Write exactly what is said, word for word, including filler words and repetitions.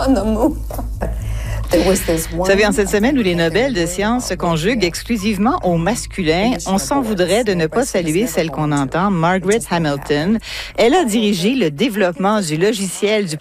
on the moon. Vous savez, en cette semaine où les Nobel de sciences se conjuguent exclusivement au masculin, on s'en voudrait de ne pas saluer celle qu'on entend, Margaret Hamilton. Elle a dirigé le développement du logiciel du